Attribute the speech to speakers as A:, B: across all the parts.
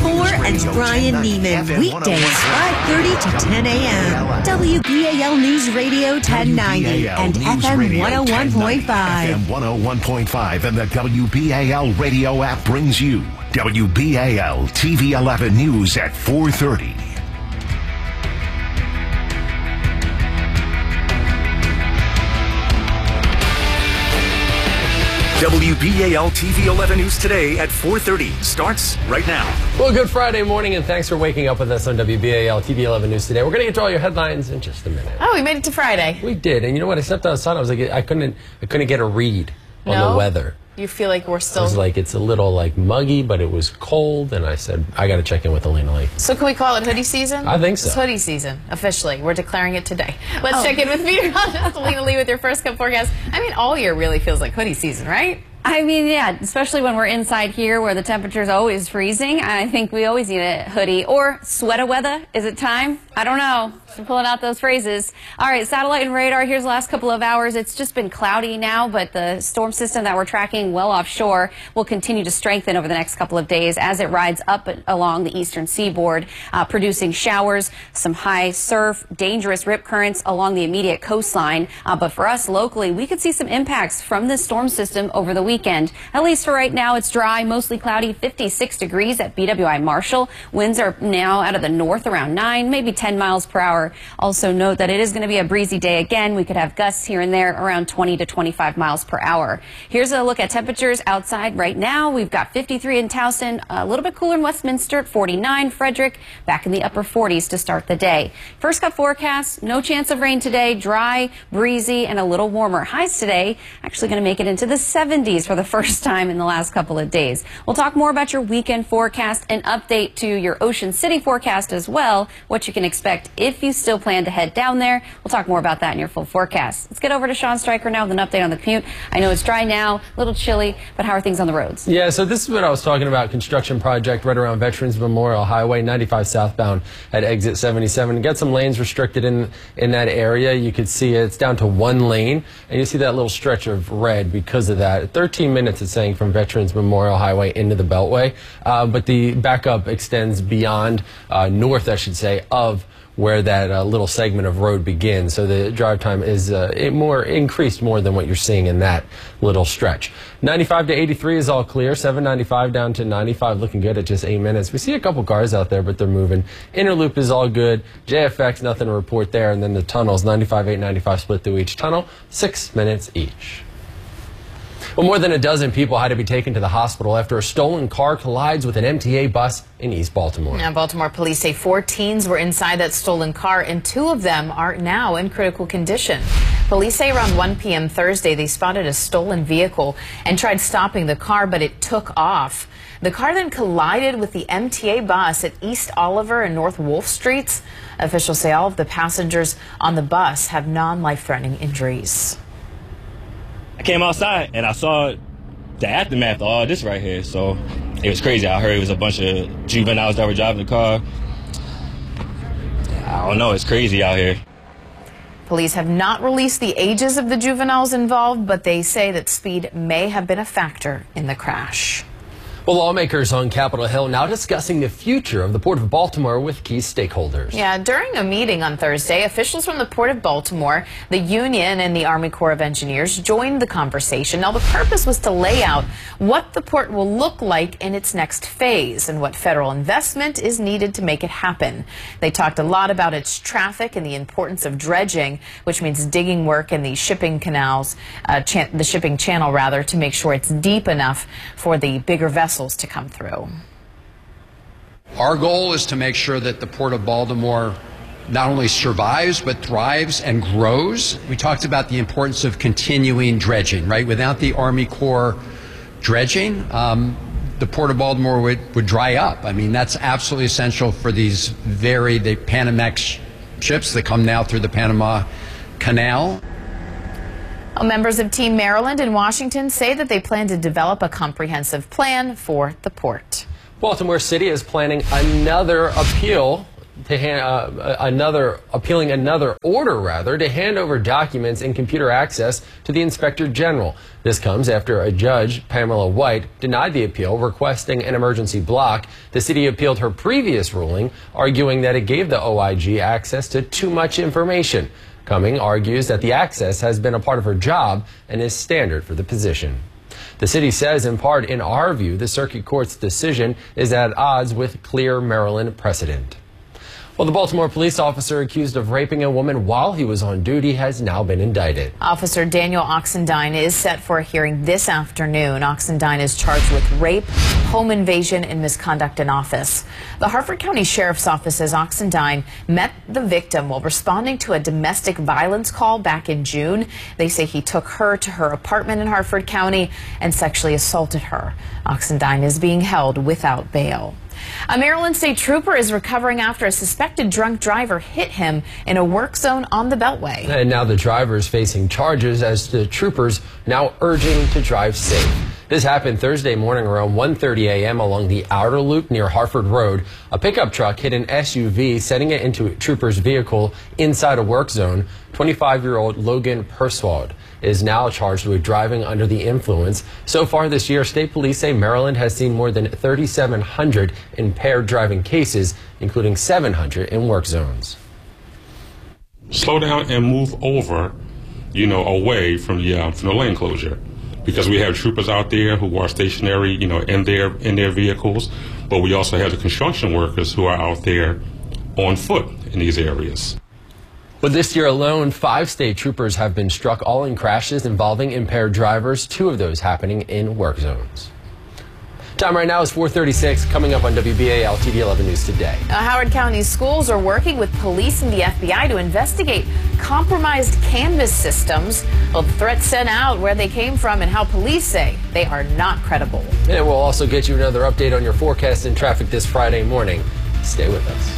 A: Moore and Brian Neiman. Weekdays, 5:30 to 10 a.m. WBAL News Radio 1090 and FM 101.5.
B: FM 101.5 and the WBAL radio app brings you WBAL TV 11 News at 4:30. WBAL TV 11 News today at 4:30 starts right now.
C: Well, good Friday morning, and thanks for waking up with us on WBAL TV 11 News today. We're going to get to all your headlines in just a minute.
D: Oh, we made it to Friday.
C: We did, and you know what? I stepped outside. I was like, I couldn't get a read on the weather.
D: You feel like we're still...
C: I was like, it's a little muggy, but it was cold, and I said, I got to check in with Alina Lee.
D: So can we call it hoodie season?
C: I think so.
D: It's hoodie season, officially. We're declaring it today. Let's check in with meteorologist Alina Lee with your first cup forecast. I mean, all year really feels like hoodie season, right?
E: I mean, yeah, especially when we're inside here where the temperature's always freezing. I think we always need a hoodie. Or sweater weather. Is it time? I don't know. I'm pulling out those phrases. All right, satellite and radar. Here's the last couple of hours. It's just been cloudy now, but the storm system that we're tracking well offshore will continue to strengthen over the next couple of days as it rides up along the eastern seaboard, producing showers, some high surf, dangerous rip currents along the immediate coastline. But for us locally, we could see some impacts from this storm system over the weekend. At least for right now, it's dry, mostly cloudy, 56 degrees at BWI Marshall. Winds are now out of the north around 9, maybe 10 miles per hour. Also note that it is going to be a breezy day again. We could have gusts here and there around 20 to 25 miles per hour. Here's a look at temperatures outside right now. We've got 53 in Towson, a little bit cooler in Westminster at 49. Frederick back in the upper 40s to start the day. First cup forecast, no chance of rain today. Dry, breezy, and a little warmer. Highs today actually going to make it into the 70s for the first time in the last couple of days. We'll talk more about your weekend forecast and update to your Ocean City forecast as well, what you can expect if you still plan to head down there. We'll talk more about that in your full forecast. Let's get over to Sean Stryker now with an update on the commute. I know it's dry now, a little chilly, but how are things on the roads?
C: Yeah, so this is what I was talking about, construction project right around Veterans Memorial Highway, 95 southbound at exit 77. Got some lanes restricted in that area. You could see it's down to one lane, and you see that little stretch of red because of that. 13 minutes it's saying from Veterans Memorial Highway into the Beltway, but the backup extends beyond north, I should say, of where that little segment of road begins. So the drive time is increased more than what you're seeing in that little stretch. 95 to 83 is all clear. 795 down to 95 looking good at just 8 minutes. We see a couple cars out there, but they're moving. Inner loop is all good. JFX, nothing to report there. And then the tunnels, 95, 895 split through each tunnel, 6 minutes each. Well, more than a dozen people had to be taken to the hospital after a stolen car collides with an MTA bus in East Baltimore.
D: Now, Baltimore police say 4 teens were inside that stolen car, and 2 of them are now in critical condition. Police say around 1 p.m. Thursday, they spotted a stolen vehicle and tried stopping the car, but it took off. The car then collided with the MTA bus at East Oliver and North Wolf Streets. Officials say all of the passengers on the bus have non-life-threatening injuries.
F: I came outside and I saw the aftermath of all this right here, so it was crazy. I heard it was a bunch of juveniles that were driving the car. I don't know, it's crazy out here.
D: Police have not released the ages of the juveniles involved, but they say that speed may have been a factor in the crash.
C: Well, lawmakers on Capitol Hill now discussing the future of the Port of Baltimore with key stakeholders.
D: Yeah, during a meeting on Thursday, officials from the Port of Baltimore, the union, and the Army Corps of Engineers joined the conversation. Now, the purpose was to lay out what the port will look like in its next phase and what federal investment is needed to make it happen. They talked a lot about its traffic and the importance of dredging, which means digging work in the shipping canals, the shipping channel rather, to make sure it's deep enough for the bigger vessels to come through.
G: Our goal is to make sure that the Port of Baltimore not only survives but thrives and grows. We talked about the importance of continuing dredging, right? Without the Army Corps dredging, the Port of Baltimore would dry up. I mean, that's absolutely essential for the Panamax ships that come now through the Panama Canal.
D: Members of Team Maryland in Washington say that they plan to develop a comprehensive plan for the port.
C: Baltimore City is planning another appeal to appealing another order to hand over documents and computer access to the Inspector General. This comes after a judge, Pamela White, denied the appeal, requesting an emergency block. The city appealed her previous ruling, arguing that it gave the OIG access to too much information. Cumming argues that the access has been a part of her job and is standard for the position. The city says, in part, in our view, the circuit court's decision is at odds with clear Maryland precedent. Well, the Baltimore police officer accused of raping a woman while he was on duty has now been indicted. Officer Daniel Oxendine is set for a hearing this afternoon. Oxendine is charged with rape, home invasion, and misconduct in office. The Harford County Sheriff's Office says Oxendine met the victim while responding to a domestic violence call back in June. They say he took her to her apartment in Harford County and sexually assaulted her. Oxendine is being held without bail. A Maryland state trooper is recovering after a suspected drunk driver hit him in a work zone on the Beltway. And now the driver is facing charges as the troopers now urging to drive safe. This happened Thursday morning around 1:30 a.m. along the outer loop near Harford Road. A pickup truck hit an SUV, setting it into a trooper's vehicle inside a work zone. 25-year-old Logan Perswald is now charged with driving under the influence. So far this year, state police say Maryland has seen more than 3,700 impaired driving cases, including 700 in work zones.
H: Slow down and move over, away from the lane closure, because we have troopers out there who are stationary, in their vehicles, but we also have the construction workers who are out there on foot in these areas.
C: But this year alone, 5 state troopers have been struck, all in crashes involving impaired drivers, 2 of those happening in work zones. Time right now is 4:36, coming up on WBAL TV 11 News Today. Howard County schools are working with police and the FBI to investigate compromised Canvas systems. Well, the threats sent out, where they came from, and how police say they are not credible. And we'll also get you another update on your forecast and traffic this Friday morning. Stay with us.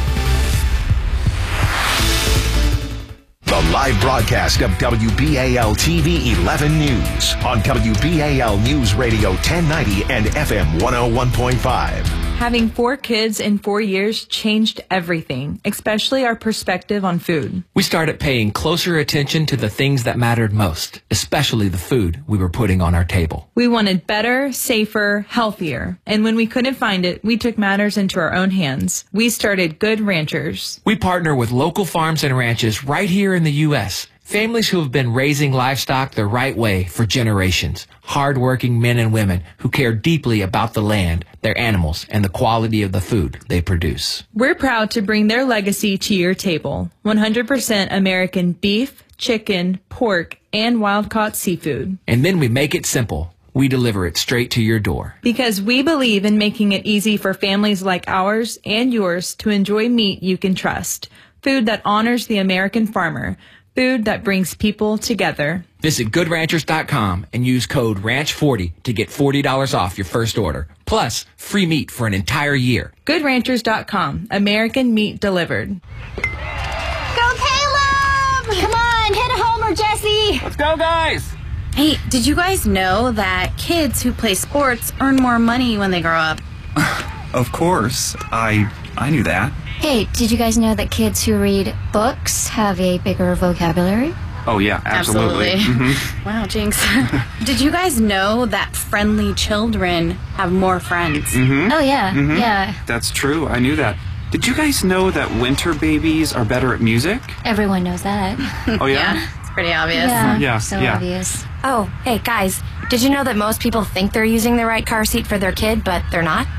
B: The live broadcast of WBAL TV 11 News on WBAL News Radio 1090 and FM 101.5.
I: Having 4 kids in 4 years changed everything, especially our perspective on food.
J: We started paying closer attention to the things that mattered most, especially the food we were putting on our table.
I: We wanted better, safer, healthier. And when we couldn't find it, we took matters into our own hands. We started Good Ranchers.
J: We partner with local farms and ranches right here in the U.S., families who have been raising livestock the right way for generations. Hard-working men and women who care deeply about the land, their animals, and the quality of the food they produce.
I: We're proud to bring their legacy to your table. 100% American beef, chicken, pork, and wild-caught seafood.
J: And then we make it simple. We deliver it straight to your door.
I: Because we believe in making it easy for families like ours and yours to enjoy meat you can trust. Food that honors the American farmer. Food that brings people together.
J: Visit GoodRanchers.com and use code RANCH40 to get $40 off your first order. Plus, free meat for an entire year.
I: GoodRanchers.com. American meat delivered.
K: Go Caleb! Come on, hit a homer, Jesse!
J: Let's go, guys!
L: Hey, did you guys know that kids who play sports earn more money when they grow up?
M: Of course. I knew that.
K: Hey, did you guys know that kids who read books have a bigger vocabulary?
M: Oh, yeah, absolutely.
L: Mm-hmm. Wow, jinx. Did you guys know that friendly children have more friends?
M: Mm-hmm.
K: Oh, yeah, yeah.
M: That's true, I knew that. Did you guys know that winter babies are better at music?
K: Everyone knows that.
M: Oh, yeah?
L: Yeah, it's pretty obvious.
M: Yeah,
K: so
M: yeah.
K: obvious.
N: Oh, hey, guys, did you know that most people think they're using the right car seat for their kid, but they're not?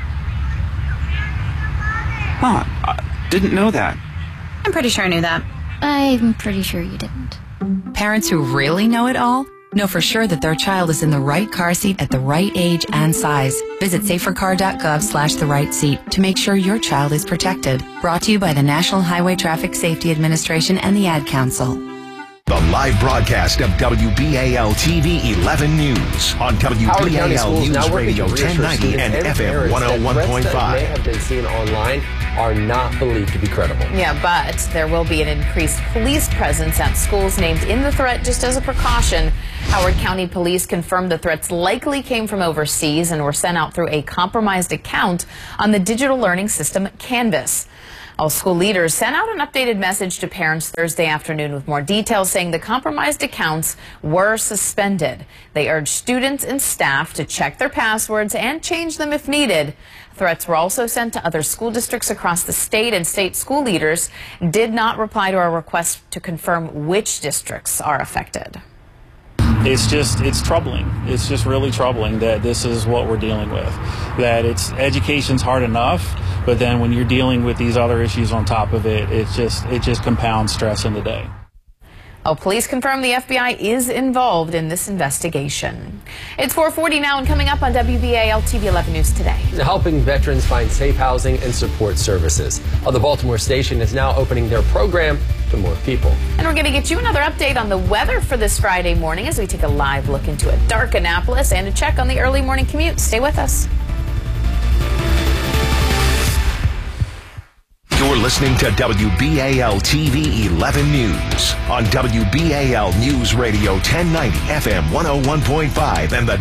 M: Huh, didn't know that.
L: I'm pretty sure I knew that.
K: I'm pretty sure you didn't.
O: Parents who really know it all know for sure that their child is in the right car seat at the right age and size. Visit safercar.gov/the-right-seat to make sure your child is protected. Brought to you by the National Highway Traffic Safety Administration and the Ad Council.
B: The live broadcast of WBAL TV 11 News on WBAL News Radio 1090 and FM 101.5.
C: That may have been seen online are not believed to be credible. Yeah, but there will be an increased police presence at schools named in the threat just as a precaution. Howard County Police confirmed the threats likely came from overseas and were sent out through a compromised account on the digital learning system Canvas.
D: All school leaders sent out an updated message to parents Thursday afternoon with more details, saying the compromised accounts were suspended. They urged students and staff to check their passwords and change them if needed. Threats were also sent to other school districts across the state, and state school leaders did not reply to our request to confirm which districts are affected.
P: It's troubling. It's just really troubling that this is what we're dealing with. That education's hard enough, but then when you're dealing with these other issues on top of it, it just compounds stress in the day.
D: Oh, police confirm the FBI is involved in this investigation. It's 4:40 now, and coming up on WBAL TV 11 News today.
C: Helping veterans find safe housing and support services. The Baltimore station is now opening their program to more people.
D: And we're going to get you another update on the weather for this Friday morning as we take a live look into a dark Annapolis and a check on the early morning commute. Stay with us.
B: You're listening to WBAL TV 11 News on WBAL News Radio 1090 FM 101.5 and the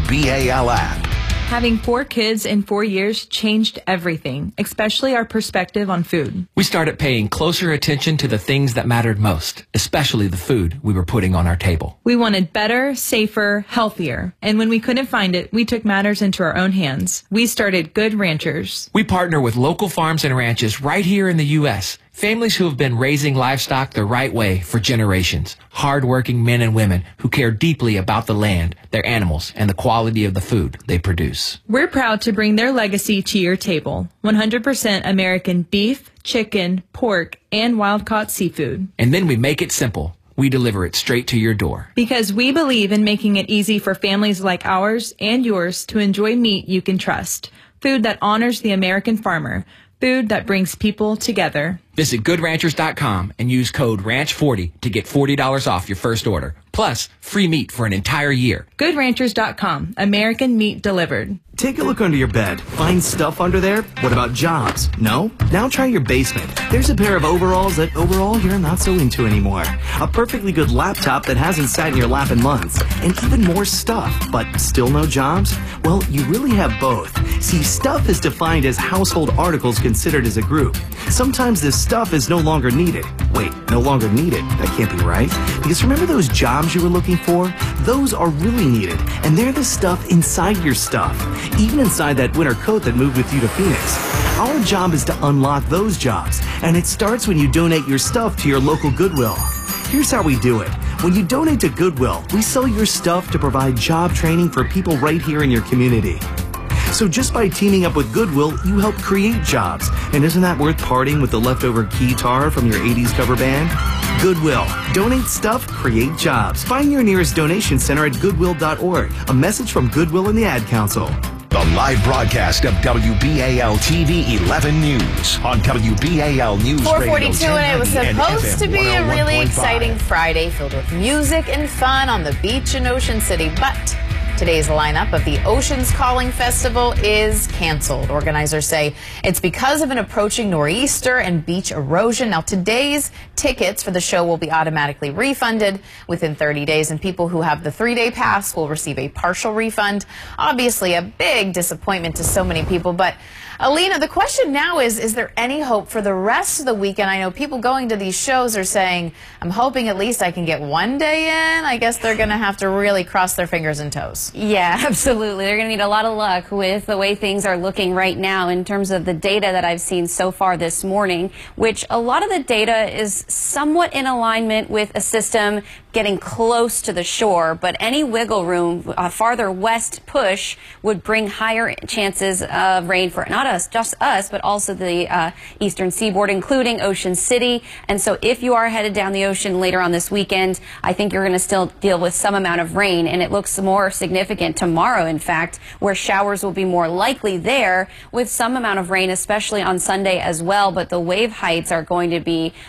B: WBAL app.
I: Having 4 kids in 4 years changed everything, especially our perspective on food.
J: We started paying closer attention to the things that mattered most, especially the food we were putting on our table.
I: We wanted better, safer, healthier. And when we couldn't find it, we took matters into our own hands. We started Good Ranchers.
J: We partner with local farms and ranches right here in the U.S., families who have been raising livestock the right way for generations. Hard-working men and women who care deeply about the land, their animals, and the quality of the food they produce.
I: We're proud to bring their legacy to your table. 100% American beef, chicken, pork, and wild-caught seafood.
J: And then we make it simple. We deliver it straight to your door.
I: Because we believe in making it easy for families like ours and yours to enjoy meat you can trust. Food that honors the American farmer. Food that brings people together.
J: Visit GoodRanchers.com and use code RANCH40 to get $40 off your first order. Plus, free meat for an entire year.
I: GoodRanchers.com. American meat delivered.
Q: Take a look under your bed. Find stuff under there? What about jobs? No? Now try your basement. There's a pair of overalls that overall you're not so into anymore. A perfectly good laptop that hasn't sat in your lap in months. And even more stuff, but still no jobs? Well, you really have both. See, stuff is defined as household articles considered as a group. Sometimes this stuff is no longer needed. Wait, no longer needed? That can't be right. Because remember those jobs you were looking for? Those are really needed. And they're the stuff inside your stuff. Even inside that winter coat that moved with you to Phoenix. Our job is to unlock those jobs, and it starts when you donate your stuff to your local Goodwill. Here's how we do it. When you donate to Goodwill, we sell your stuff to provide job training for people right here in your community. So just by teaming up with Goodwill, you help create jobs. And isn't that worth parting with the leftover guitar from your 80s cover band? Goodwill. Donate stuff, create jobs. Find your nearest donation center at goodwill.org. A message from Goodwill and the Ad Council.
B: The live broadcast of WBAL TV 11 News on WBAL News Radio
D: 4:42, and it was supposed to be a really exciting Friday filled with music and fun on the beach in Ocean City, but today's lineup of the Oceans Calling Festival is canceled. Organizers say it's because of an approaching nor'easter and beach erosion. Now, today's tickets for the show will be automatically refunded within 30 days, and people who have the 3-day pass will receive a partial refund. Obviously, a big disappointment to so many people, but Alina, the question now is there any hope for the rest of the weekend? I know people going to these shows are saying, I'm hoping at least I can get one day in. I guess they're going to have to really cross their fingers and toes.
E: Yeah, absolutely. They're going to need a lot of luck with the way things are looking right now in terms of the data that I've seen so far this morning, which a lot of the data is somewhat in alignment with a system getting close to the shore, but any wiggle room, farther west push would bring higher chances of rain for not just us, but also the eastern seaboard, including Ocean City. And so if you are headed down the ocean later on this weekend, I think you're going to still deal with some amount of rain, and it looks more significant tomorrow, in fact, where showers will be more likely there with some amount of rain, especially on Sunday as well. But the wave heights are going to be pretty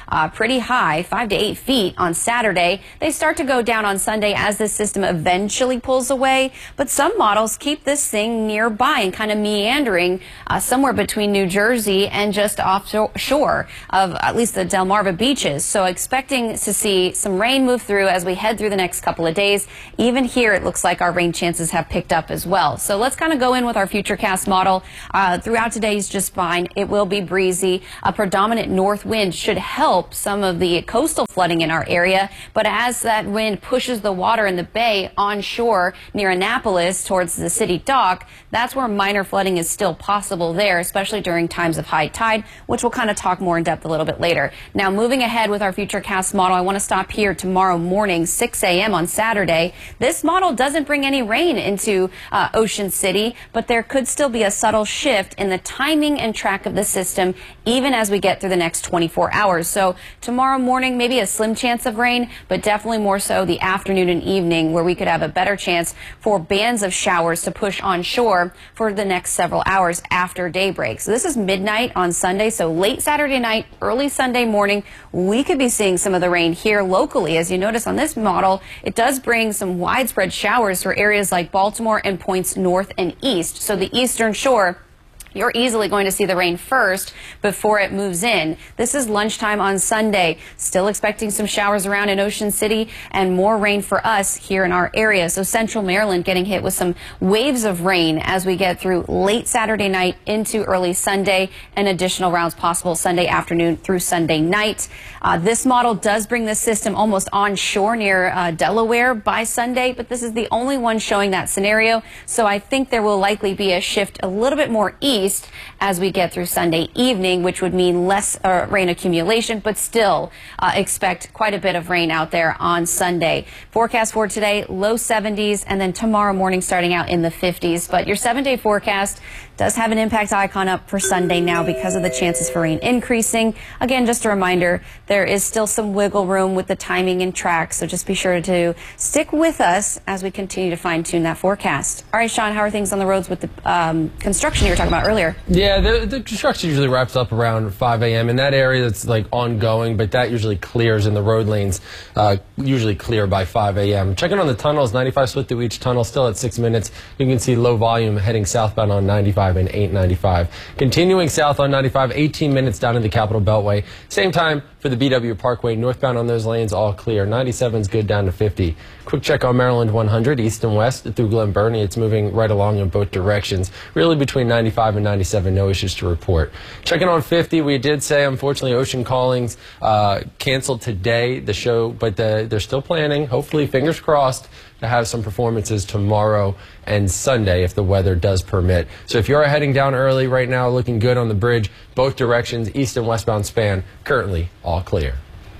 E: pretty high, 5 to 8 feet on Saturday. They start to go down on Sunday as this system eventually pulls away, but some models keep this thing nearby and kind of meandering somewhere between New Jersey and just offshore of at least the Delmarva beaches. So expecting to see some rain move through as we head through the next couple of days. Even here, it looks like our rain chances have picked up as well. So let's kind of go in with our Futurecast model. Throughout today is just fine. It will be breezy. A predominant north wind should help some of the coastal flooding in our area. But as that wind pushes the water in the bay onshore near Annapolis towards the city dock, that's where minor flooding is still possible there, especially during times of high tide, which we'll kind of talk more in depth a little bit later. Now, moving ahead with our Futurecast model, I want to stop here tomorrow morning, 6 a.m. on Saturday. This model doesn't bring any rain into Ocean City, but there could still be a subtle shift in the timing and track of the system, even as we get through the next 24 hours. So tomorrow morning, maybe a slim chance of rain, but definitely more so the afternoon and evening, where we could have a better chance for bands of showers to push onshore for the next several hours after daybreak. So this is midnight on Sunday, so late Saturday night, early Sunday morning, we could be seeing some of the rain here locally. As you notice on this model, it does bring some widespread showers for areas like Baltimore and points north and east. So the eastern shore, you're easily going to see the rain first before it moves in. This is lunchtime on Sunday. Still expecting some showers around in Ocean City and more rain for us here in our area. So central Maryland getting hit with some waves of rain as we get through late Saturday night into early Sunday, and additional rounds possible Sunday afternoon through Sunday night. This model does bring this system almost onshore near Delaware by Sunday, but this is the only one showing that scenario. So I think there will likely be a shift a little bit more east as we get through Sunday evening, which would mean less rain accumulation, but still expect quite a bit of rain out there on Sunday. Forecast for today, low 70s, and then tomorrow morning starting out in the 50s. But your 7-day forecast does have an impact icon up for Sunday now because of the chances for rain increasing. Again, just a reminder, there is still some wiggle room with the timing and track, so just be sure to stick with us as we continue to fine-tune that forecast. All right, Sean, how are things on the roads with the construction you were talking about earlier?
C: Yeah, the construction usually wraps up around 5 a.m. in that area. That's like ongoing, but that usually clears, and the road lanes usually clear by 5 a.m. Checking on the tunnels, 95 split through each tunnel, still at 6 minutes. You can see low volume heading southbound on 95 and 895. Continuing south on 95, 18 minutes down in the Capitol Beltway. Same time for the BW Parkway, northbound on those lanes, all clear. 97's good down to 50. Quick check on Maryland 100, east and west through Glen Burnie. It's moving right along in both directions. Really between 95 and 97, no issues to report. Checking on 50, we did say, unfortunately, Ocean Callings canceled today, the show, but they're still planning, hopefully, fingers crossed, to have some performances tomorrow and Sunday if the weather does permit. So if you're heading down early right now, looking good on the bridge, both directions, east and westbound span, currently all clear.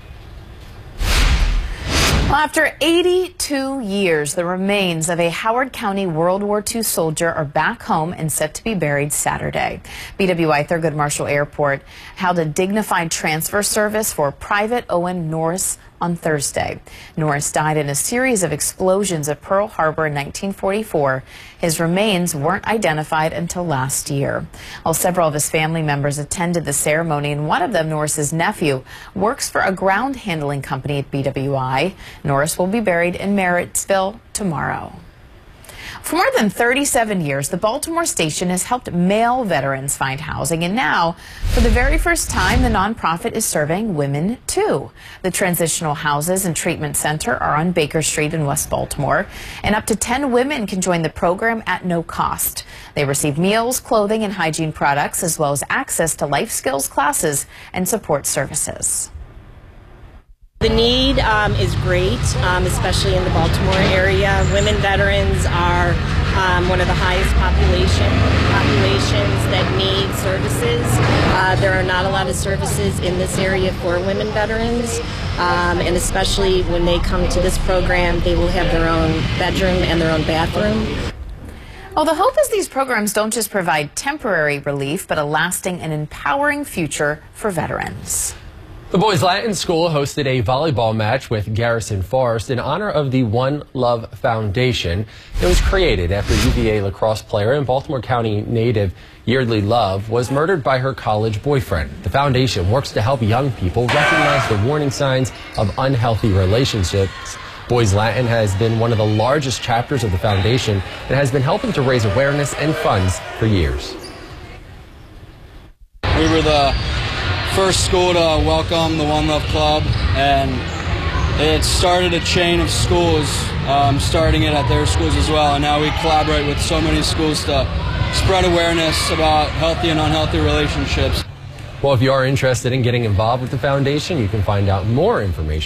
D: Well, after 82 years, the remains of a Howard County World War II soldier are back home and set to be buried Saturday. BWI Thurgood Marshall Airport held a dignified transfer service for Private Owen Norris on Thursday. Norris died in a series of explosions at Pearl Harbor in 1944. His remains weren't identified until last year. While several of his family members attended the ceremony, and one of them, Norris's nephew, works for a ground handling company at BWI. Norris will be buried in Marysville tomorrow. For more than 37 years, the Baltimore station has helped male veterans find housing, and now, for the very first time, the nonprofit is serving women too. The Transitional Houses and Treatment Center are on Baker Street in West Baltimore, and up to 10 women can join the program at no cost. They receive meals, clothing, and hygiene products, as well as access to life skills classes and support services.
R: The need is great, especially in the Baltimore area. Women veterans are one of the highest populations that need services. There are not a lot of services in this area for women veterans, and especially when they come to this program, they will have their own bedroom and their own bathroom.
D: Well, the hope is these programs don't just provide temporary relief, but a lasting and empowering future for veterans.
C: The Boys Latin School hosted a volleyball match with Garrison Forest in honor of the One Love Foundation. It was created after UVA lacrosse player and Baltimore County native Yeardley Love was murdered by her college boyfriend. The foundation works to help young people recognize the warning signs of unhealthy relationships. Boys Latin has been one of the largest chapters of the foundation and has been helping to raise awareness and funds for years.
S: We were the first school to welcome the One Love Club, and it started a chain of schools, starting it at their schools as well, and now we collaborate with so many schools to spread awareness about healthy and unhealthy relationships.
C: Well, if you are interested in getting involved with the foundation, you can find out more information